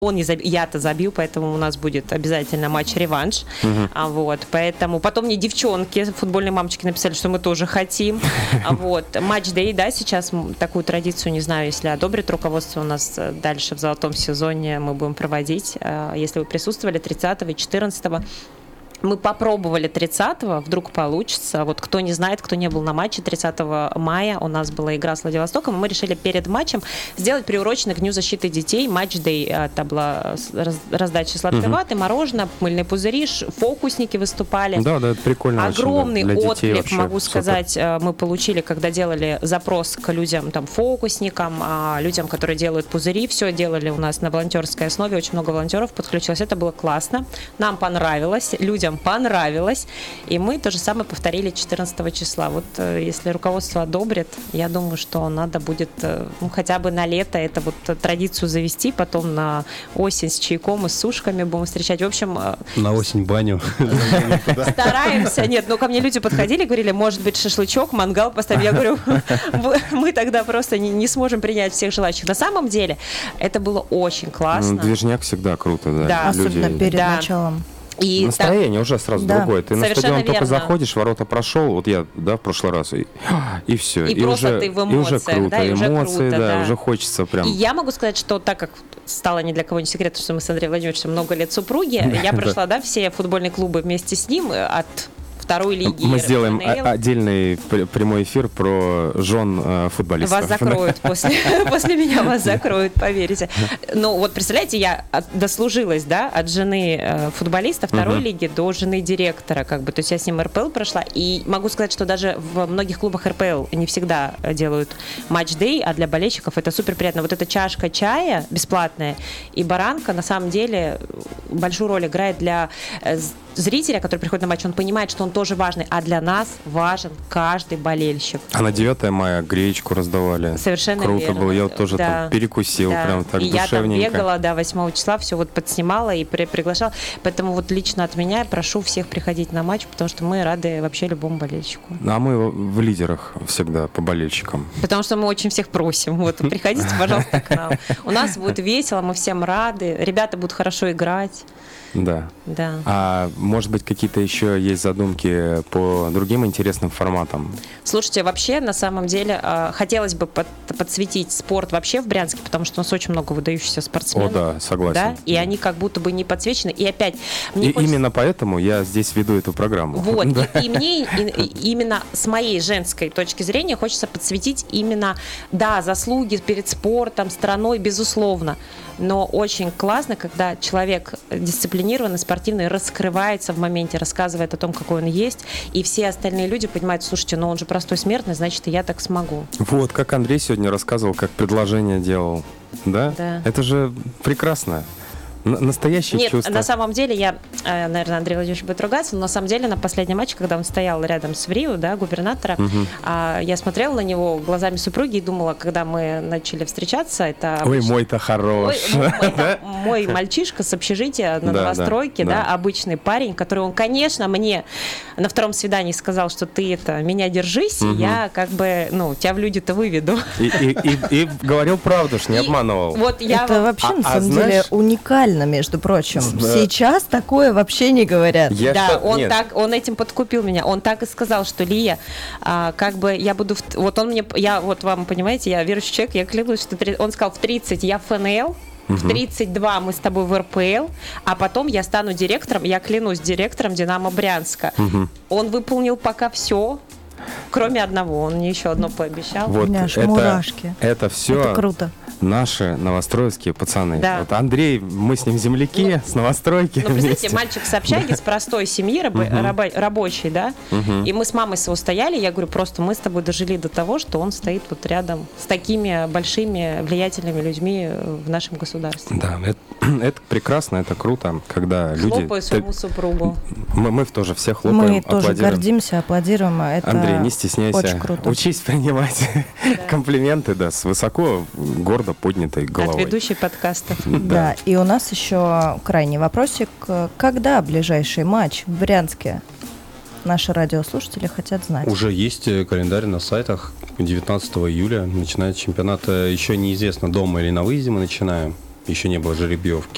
Он не забил, я-то забил, поэтому у нас будет обязательно матч-реванш. Вот, поэтому потом мне девчонки, футбольные мамочки написали, что мы тоже хотим. Вот, матч-дэй, да, сейчас такую традицию, не знаю, если одобрит руководство, у нас дальше в золотом сезоне мы будем проводить. Если вы присутствовали 30 и 14. Мы попробовали 30-го, вдруг получится. Вот кто не знает, кто не был на матче, 30 мая у нас была игра с Владивостоком, и мы решили перед матчем сделать приуроченный к Дню защиты детей матч-дэй. Это была раздача сладкой ваты, мороженое, мыльные пузыри, фокусники выступали. Да, это прикольно. Огромный очень, да. отклик, могу сказать, мы получили, когда делали запрос к людям, там, фокусникам, людям, которые делают пузыри. Все делали у нас на волонтерской основе, очень много волонтеров подключилось. Это было классно, нам понравилось, людям понравилось, и мы то же самое повторили 14 числа. Вот если руководство одобрит, я думаю, что надо будет хотя бы на лето это вот традицию завести, потом на осень с чайком и с сушками будем встречать. В общем... На осень баню. Стараемся. Нет, ко мне люди подходили, говорили, может быть, шашлычок, мангал поставим. Я говорю, мы тогда просто не сможем принять всех желающих. На самом деле, это было очень классно. Движняк всегда круто, да. Особенно перед началом. И настроение уже сразу другое. Ты на стадион только заходишь, ворота прошел, вот я, в прошлый раз, и все. И просто ты в эмоциях, и уже круто, да, и уже эмоции, круто, уже хочется прям. И я могу сказать, что так как стало ни для кого не секретом, что мы с Андреем Владимировичем много лет супруги, я прошла, все футбольные клубы вместе с ним от второй лиги. Мы сделаем отдельный прямой эфир про жен футболистов. Вас закроют после меня, вас закроют, поверьте. Ну вот представляете, я дослужилась, от жены футболиста второй лиги до жены директора, то есть я с ним РПЛ прошла, и могу сказать, что даже в многих клубах РПЛ не всегда делают матч-дэй, а для болельщиков это супер приятно. Вот эта чашка чая бесплатная и баранка на самом деле большую роль играет для зрителя, который приходит на матч, он понимает, что он тоже важный, а для нас важен каждый болельщик. А на 9 мая гречку раздавали. Совершенно круто верно. было, я вот тоже там перекусил, прям так и душевненько. Я там бегала, 8 числа, все подснимала и приглашала, поэтому вот лично от меня прошу всех приходить на матч, потому что мы рады вообще любому болельщику. А мы в лидерах всегда по болельщикам. Потому что мы очень всех просим, приходите, пожалуйста, к нам. У нас будет весело, мы всем рады, ребята будут хорошо играть. Да. А может быть, какие-то еще есть задумки по другим интересным форматам? Слушайте, вообще, на самом деле, хотелось бы подсветить спорт вообще в Брянске, потому что у нас очень много выдающихся спортсменов. О, да, согласен. Да? И они как будто бы не подсвечены. И опять... Именно поэтому я здесь веду эту программу. Вот. И мне именно с моей женской точки зрения хочется подсветить именно, заслуги перед спортом, страной, безусловно. Но очень классно, когда человек дисциплинированный, спортивный, раскрывается в моменте, рассказывает о том, какой он есть, и все остальные люди понимают, слушайте, он же простой смертный, значит, и я так смогу. Вот, как Андрей сегодня рассказывал, как предложение делал, да? Это же прекрасно. Настоящее чувство. Нет, на самом деле я, наверное, Андрей Владимирович будет ругаться, но на самом деле на последнем матче, когда он стоял рядом с Врио, губернатора, я смотрела на него глазами супруги и думала, когда мы начали встречаться, это... Ой, мой-то хорош. Мой мальчишка с общежития на новостройке, обычный парень, который он, конечно, мне на втором свидании сказал, что ты меня держись, и я тебя в люди-то выведу. И говорил правду, не обманывал. Это вообще, на самом деле, уникально. Между прочим. Сейчас такое вообще не говорят. Он этим подкупил меня. Он так и сказал, что Лия, я буду... вам, понимаете, я верующий человек, я клянусь, что... Он сказал, в 30 я в ФНЛ, в 32 мы с тобой в РПЛ, а потом я стану директором, я клянусь, директором «Динамо» Брянска. Он выполнил пока все, кроме одного. Он мне еще одно пообещал. У меня аж мурашки. Это все... Это круто. Наши новостроевские пацаны. Андрей, мы с ним земляки, с новостройки. Представьте, мальчик с общаги, с простой семьи, рабочий, и мы с мамой с его стояли, я говорю, просто мы с тобой дожили до того, что он стоит рядом с такими большими влиятельными людьми в нашем государстве. Да, это прекрасно, это круто, когда люди... Хлопаю своему супругу. Мы тоже все хлопаем, мы тоже гордимся, аплодируем, это Андрей, не стесняйся. Очень круто. Учись принимать комплименты, с высоко, гордо поднятой головой. От ведущей подкастов. Да, и у нас еще крайний вопросик. Когда ближайший матч в Брянске? Наши радиослушатели хотят знать. Уже есть календарь на сайтах. 19 июля начинается чемпионат. Еще неизвестно, дома или на выезде мы начинаем. Еще не было жеребьевки.